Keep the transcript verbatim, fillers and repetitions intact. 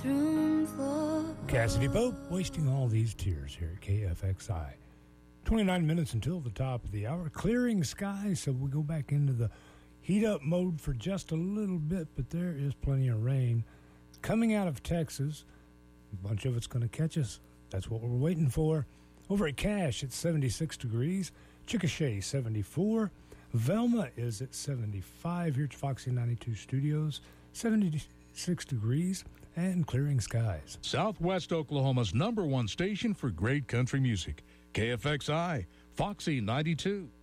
bathroom floor. Cassidy Pope, wasting all these tears here at K F X I. twenty-nine minutes until the top of the hour. Clearing skies, so we go back into the heat-up mode for just a little bit, but there is plenty of rain coming out of Texas. A bunch of it's going to catch us. That's what we're waiting for. Over at Cache, it's seventy-six degrees. Chickasha, seventy-four. Velma is at seventy-five. Here at Foxy ninety-two Studios, seventy-six degrees and clearing skies. Southwest Oklahoma's number one station for great country music. K F X I, Foxy ninety-two.